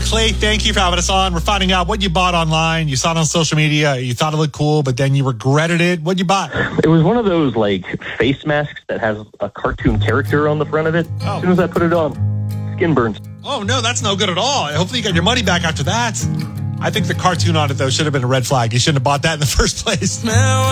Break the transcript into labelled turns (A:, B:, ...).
A: Clay, thank you for having us on. We're finding out what you bought online. You saw it on social media. You thought it looked cool, but then you regretted it. What'd you buy?
B: It was one of those like face masks that has a cartoon character on the front of it.
A: Oh.
B: As soon as I put it on, skin burns.
A: Oh, no, that's no good at all. Hopefully you got your money back after that. I think the cartoon on it, though, should have been a red flag. You shouldn't have bought that in the first place.